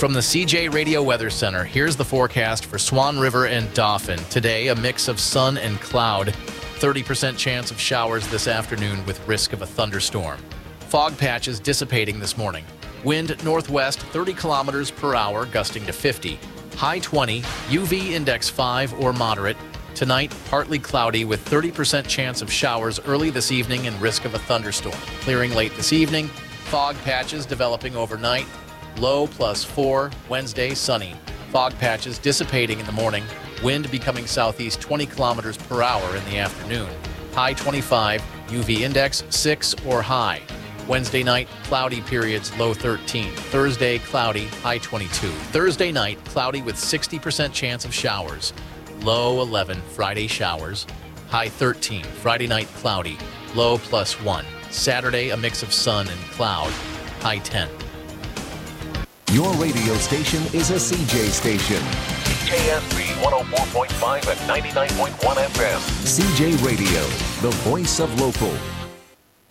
From the CJ Radio Weather Center, here's the forecast for Swan River and Dauphin. Today, a mix of sun and cloud. 30% chance of showers this afternoon with risk of a thunderstorm. Fog patches dissipating this morning. Wind northwest 30 kilometers per hour, gusting to 50. High 20, UV index 5 or moderate. Tonight, partly cloudy with 30% chance of showers early this evening and risk of a thunderstorm. Clearing late this evening. Fog patches developing overnight. Low +4. Wednesday, sunny. Fog patches dissipating in the morning. Wind becoming southeast 20 kilometers per hour in the afternoon. High 25, UV index 6 or high. Wednesday night, cloudy periods, low 13. Thursday, cloudy, high 22. Thursday night, cloudy with 60% chance of showers. Low 11, Friday showers, high 13. Friday night, cloudy, low +1. Saturday, a mix of sun and cloud, high 10. Your radio station is a CJ station. CJSB 104.5 and 99.1 FM. CJ Radio, the voice of local.